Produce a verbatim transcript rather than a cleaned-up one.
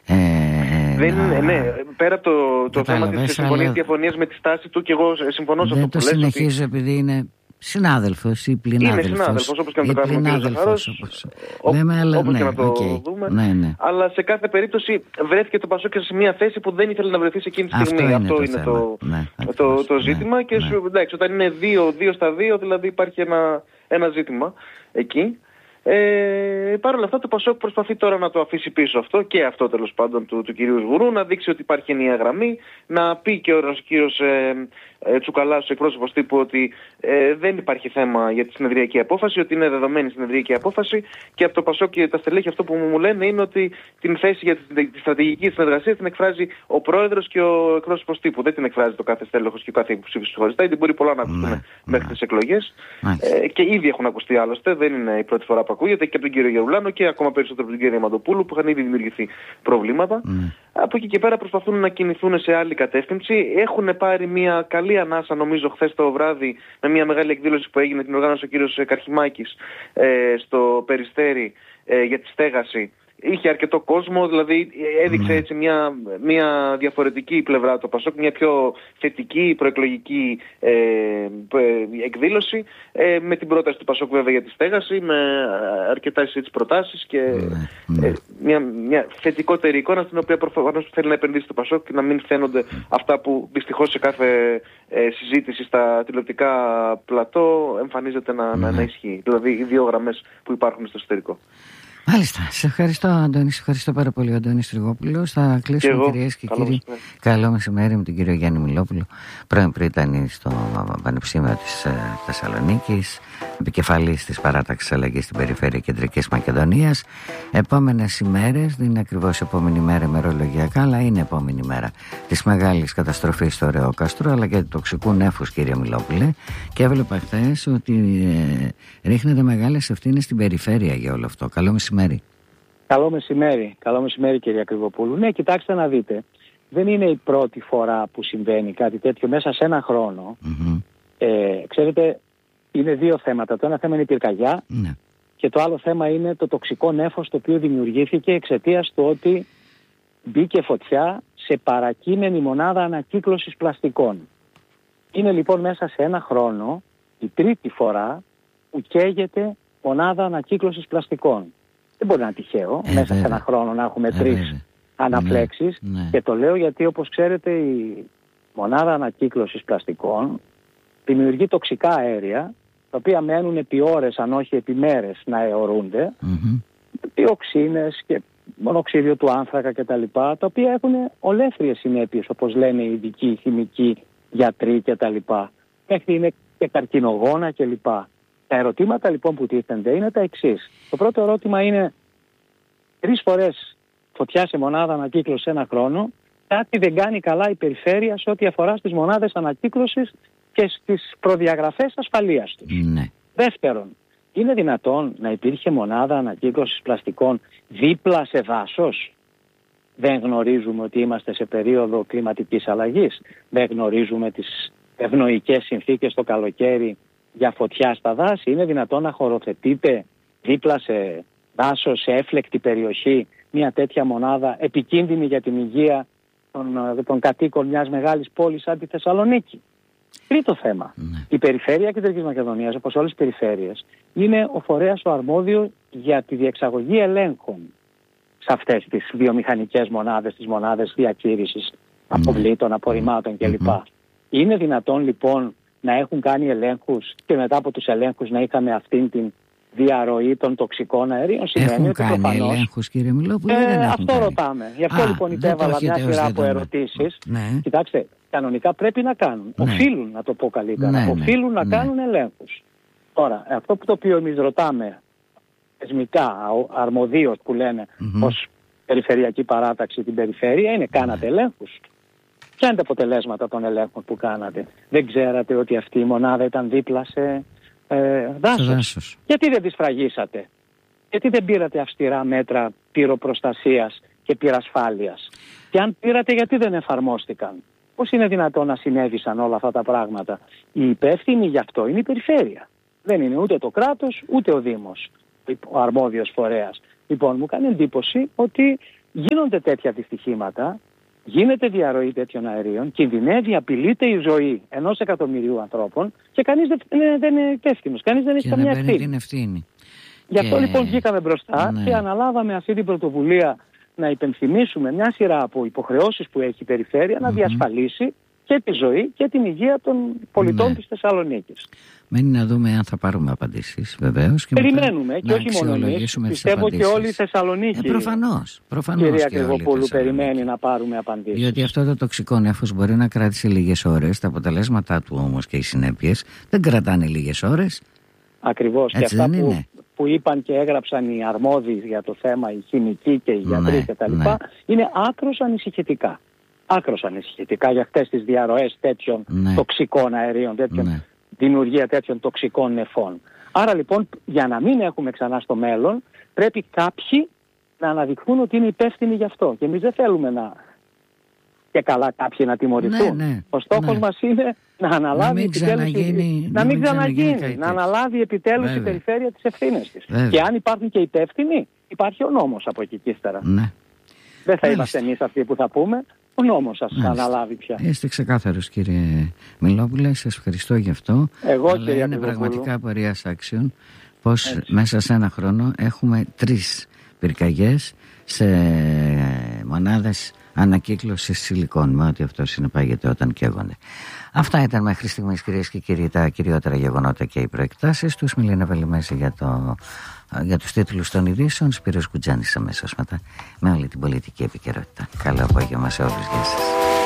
Ε, δεν, να... ναι, πέρα από το, το θέμα της συμφωνίας αλλά... διαφωνίας με τη στάση του, και εγώ συμφωνώ σε αυτό που λες. Δεν το συνεχίζω ότι... επειδή είναι συνάδελφος ή πληνάδελφος. Είναι συνάδελφος, όπως και να το κάνουμε ο κ. Ζαχαρός, όπως, ό, λέμε, αλλά, όπως ναι, και να το okay. δούμε. Ναι, ναι. Αλλά σε κάθε περίπτωση βρέθηκε το Πασόκ σε μια θέση που δεν ήθελε να βρεθεί σε εκείνη τη στιγμή. Αυτό είναι, αυτό το, είναι το, ναι, το, το, το ζήτημα. Ναι, και ναι. Σου, εντάξει, όταν είναι δύο, δύο στα δύο, δηλαδή υπάρχει ένα, ένα ζήτημα εκεί. Ε, Παρ' όλα αυτά το Πασόκ προσπαθεί τώρα να το αφήσει πίσω αυτό, και αυτό τέλος πάντων του, του κυρίου Σγουρού, να δείξει ότι υπάρχει ενιαία γραμμή, να πει και ο κύριος ε, ε, Τσουκαλάς, ο εκπρόσωπος τύπου, ότι ε, δεν υπάρχει θέμα για τη συνεδριακή απόφαση, ότι είναι δεδομένη η συνεδριακή απόφαση, και από το Πασόκ και τα στελέχη αυτό που μου λένε είναι ότι την θέση για τη, τη στρατηγική συνεργασία την εκφράζει ο πρόεδρος και ο εκπρόσωπος τύπου. Δεν την εκφράζει το κάθε στέλεχος και ο κάθε υποψήφιος χωριστά, γιατί μπορεί πολλά να ακουστούν ναι, μέχρι ναι. τις εκλογές. Ε, και ήδη έχουν ακουστεί άλλωστε, δεν είναι η πρώτη φορά που ακούγεται, και από τον κύριο Γερουλάνο και ακόμα περισσότερο από τον κύριο Μαντοπούλου, που είχαν ήδη δημιουργηθεί προβλήματα. Mm. Από εκεί και πέρα προσπαθούν να κινηθούν σε άλλη κατεύθυνση. Έχουν πάρει μια καλή ανάσα, νομίζω, χθες το βράδυ, με μια μεγάλη εκδήλωση που έγινε, την οργάνωσε ο κύριος Καρχιμάκης ε, στο Περιστέρι ε, για τη στέγαση. Είχε αρκετό κόσμο, δηλαδή έδειξε έτσι μια, μια διαφορετική πλευρά το Πασόκ, μια πιο θετική προεκλογική ε, εκδήλωση, ε, με την πρόταση του Πασόκ βέβαια για τη στέγαση, με αρκετές έτσι προτάσεις και ναι. ε, μια, μια θετικότερη εικόνα, στην οποία προφανώς θέλει να επενδύσει το Πασόκ και να μην φαίνονται αυτά που δυστυχώς σε κάθε ε, συζήτηση στα τηλεοπτικά πλατό εμφανίζεται να, ναι. να, να ισχύει. Δηλαδή οι δύο γραμμές που υπάρχουν στο εσωτερικό. Μάλιστα. Σε ευχαριστώ, Αντώνη. Σε ευχαριστώ πάρα πολύ, ο Αντώνης Τριγόπουλος. Θα κλείσουμε, κυρίες και καλό κύριοι. μεσημέρι. Καλό μεσημέρι με τον κύριο Γιάννη Μιλόπουλο, πρώην πρίτανη στο Πανεπιστήμιο της ε, Θεσσαλονίκης, επικεφαλής της Παράταξης Αλλαγής στην Περιφέρεια Κεντρικής Μακεδονίας. Επόμενες ημέρες, δεν είναι ακριβώς επόμενη μέρα ημερολογιακά, αλλά είναι επόμενη μέρα της μεγάλης καταστροφής στο Ρεόκαστρο, αλλά και του τοξικού νέφους, κύριε Μιλόπουλε. Και έβλεπα χθες ότι ε, ρίχνετε μεγάλες ευθύνες στην περιφέρεια για όλο αυτό. Καλό μεσημέρι. Καλό μεσημέρι. Καλό μεσημέρι, κύριε Ακριβοπούλου. Ναι, κοιτάξτε να δείτε. Δεν είναι η πρώτη φορά που συμβαίνει κάτι τέτοιο μέσα σε ένα χρόνο. Mm-hmm. Ε, ξέρετε, είναι δύο θέματα. Το ένα θέμα είναι η πυρκαγιά mm-hmm. και το άλλο θέμα είναι το τοξικό νέφος, το οποίο δημιουργήθηκε εξαιτίας του ότι μπήκε φωτιά σε παρακείμενη μονάδα ανακύκλωσης πλαστικών. Είναι λοιπόν μέσα σε ένα χρόνο η τρίτη φορά που καίγεται μονάδα ανακύκλωσης πλαστικών. Δεν μπορεί να είναι τυχαίο ε, μέσα βέβαια. σε ένα χρόνο να έχουμε ε, τρεις βέβαια. αναφλέξεις. Ναι, ναι. Και το λέω γιατί, όπως ξέρετε, η μονάδα ανακύκλωσης πλαστικών δημιουργεί τοξικά αέρια, τα οποία μένουν επί ώρες, αν όχι επί μέρες, να αιωρούνται. Mm-hmm. Διοξίνες και μονοξίδιο του άνθρακα κτλ. Τα οποία έχουν ολέθριες συνέπειες, όπως λένε οι ειδικοί χημικοί γιατροί κτλ. Μέχρι είναι και καρκινογόνα κλπ. Τα ερωτήματα λοιπόν που τίθενται είναι τα εξής. Το πρώτο ερώτημα είναι, τρεις φορές φωτιά σε μονάδα ανακύκλωσης ένα χρόνο, κάτι δεν κάνει καλά η περιφέρεια σε ό,τι αφορά στις μονάδες ανακύκλωσης και στις προδιαγραφές ασφαλείας τους. Ναι. Δεύτερον, είναι δυνατόν να υπήρχε μονάδα ανακύκλωσης πλαστικών δίπλα σε δάσος? Δεν γνωρίζουμε ότι είμαστε σε περίοδο κλιματικής αλλαγής. Δεν γνωρίζουμε τις ευνοϊκές συνθήκες το καλοκαίρι για φωτιά στα δάση. Είναι δυνατόν να χωροθετείται δίπλα σε δάσος, σε έφλεκτη περιοχή, μια τέτοια μονάδα επικίνδυνη για την υγεία των, των κατοίκων μιας μεγάλης πόλης σαν τη Θεσσαλονίκη? Τρίτο θέμα. Mm. Η περιφέρεια Κεντρικής Μακεδονίας, όπως όλες τις περιφέρειες, είναι ο φορέας ο αρμόδιο για τη διεξαγωγή ελέγχων σε αυτές τις βιομηχανικές μονάδες, τις μονάδες διαχείρισης αποβλήτων, απορριμμάτων κλπ. Mm-hmm. Είναι δυνατόν λοιπόν να έχουν κάνει ελέγχους και μετά από τους ελέγχους να είχαμε αυτήν την διαρροή των τοξικών αερίων? Έχουν ότι κάνει προφανώς ελέγχους, κύριε Μιλόπουλο? Ε, δεν αυτό κάνει. ρωτάμε. Γι' αυτό Α, λοιπόν υπέβαλα μια σειρά από ερωτήσεις. Ναι. Κοιτάξτε, κανονικά πρέπει να κάνουν. Ναι. Οφείλουν, να το πω καλύτερα. Ναι, Οφείλουν ναι, να κάνουν ναι. ελέγχους. Τώρα, αυτό που το οποίο εμείς ρωτάμε θεσμικά, αρμοδίως που λένε mm-hmm. ως περιφερειακή παράταξη την περιφέρεια, είναι κάνατε ναι. ελέγχους? Ποια είναι τα αποτελέσματα των ελέγχων που κάνατε? Δεν ξέρατε ότι αυτή η μονάδα ήταν δίπλα σε ε, δάσος? δάσος? Γιατί δεν τη σφραγίσατε? Γιατί δεν πήρατε αυστηρά μέτρα πυροπροστασίας και πυρασφάλειας? Και αν πήρατε, γιατί δεν εφαρμόστηκαν? Πώς είναι δυνατόν να συνέβησαν όλα αυτά τα πράγματα? Η υπεύθυνη γι' αυτό είναι η περιφέρεια. Δεν είναι ούτε το κράτος ούτε ο Δήμος, ο αρμόδιος φορέας. Λοιπόν, μου κάνει εντύπωση ότι γίνονται τέτοια δυστυχήματα, γίνεται διαρροή τέτοιων αερίων, κινδυνεύει, απειλείται η ζωή ενός εκατομμυρίου ανθρώπων και κανείς δεν, δεν είναι υπεύθυνος, κανείς δεν έχει καμία ευθύνη. Την ευθύνη. Γι' αυτό και... λοιπόν βγήκαμε μπροστά ναι. και αναλάβαμε αυτή την πρωτοβουλία να υπενθυμίσουμε μια σειρά από υποχρεώσεις που έχει η περιφέρεια mm-hmm. να διασφαλίσει και τη ζωή και την υγεία των πολιτών ναι. της Θεσσαλονίκης. Μένει να δούμε αν θα πάρουμε απαντήσεις, βεβαίως. Και περιμένουμε και όχι μόνο εμείς. Πιστεύω και όλη η Θεσσαλονίκη. Ε, προφανώς, προφανώς. Κυρία Κρυβοπούλου, περιμένει να πάρουμε απαντήσεις. Διότι αυτό το τοξικό νέφος μπορεί να κράτησε λίγες ώρες. Τα αποτελέσματά του όμως και οι συνέπειες δεν κρατάνε λίγες ώρες. Ακριβώς. Και αυτά που, που είπαν και έγραψαν οι αρμόδιοι για το θέμα, οι χημικοί και οι γιατροί ναι, κτλ. Ναι. Είναι άκρως ανησυχητικά. Άκρως ανησυχητικά για αυτές τις διαρροές τέτοιων ναι. τοξικών αερίων, τέτοιων, ναι. δημιουργία τέτοιων τοξικών νεφών. Άρα λοιπόν, για να μην έχουμε ξανά στο μέλλον, πρέπει κάποιοι να αναδειχθούν ότι είναι υπεύθυνοι γι' αυτό. Και εμείς δεν θέλουμε να και καλά κάποιοι να τιμωρηθούν. Ναι, ναι, Ο στόχος ναι. μας είναι να αναλάβει να μην επιτέλους ξαναγίνει, να μην ξαναγίνει, ξαναγίνει να αναλάβει επιτέλους Βέβαια. η περιφέρεια τις ευθύνες της. Βέβαια. Και αν υπάρχουν και υπεύθυνοι, υπάρχει ο νόμος από εκεί και ύστερα. Ναι. Δεν θα είμαστε εμείς αυτοί που θα πούμε. Ο νόμος σας θα αναλάβει πια. Είστε ξεκάθαρος, κύριε Μιλόπουλε, σας ευχαριστώ γι' αυτό. Εγώ, αλλά κύριε είναι πραγματικά απορίας άξιων πως Έτσι. μέσα σε ένα χρόνο έχουμε τρεις πυρκαγιές σε μονάδες ανακύκλωσης σιλικών, με ό,τι αυτό συνεπάγεται όταν καίγονται. Αυτά ήταν μέχρι στιγμής, κυρίες και κύριοι, τα κυριότερα γεγονότα και οι προεκτάσεις τους. Μιλήνα Βελιμέζη για, το, για τους τίτλους των ειδήσεων. Σπύρος Γκουτζάνης αμέσως μετά με όλη την πολιτική επικαιρότητα. Καλό απόγευμα σε όλους. Γεια σας.